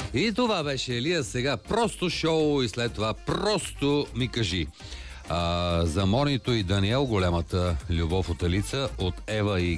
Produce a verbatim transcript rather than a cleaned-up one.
И това беше Елия. Сега просто шоу и след това просто ми кажи. А, за Монито и Даниел, голямата любов от Алица, от Ева и